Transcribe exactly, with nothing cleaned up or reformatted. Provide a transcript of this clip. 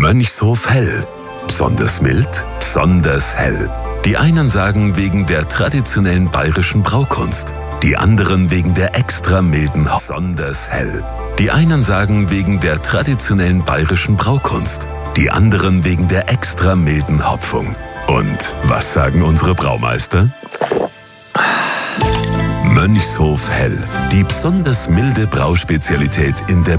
Mönchshof Hell. Besonders mild, besonders hell. Die einen sagen wegen der traditionellen bayerischen Braukunst, die anderen wegen der extra milden Hop. Besonders hell. Die einen sagen wegen der traditionellen bayerischen Braukunst, die anderen wegen der extra milden Hopfung. Und was sagen unsere Braumeister? Mönchshof Hell, die besonders milde Brauspezialität in der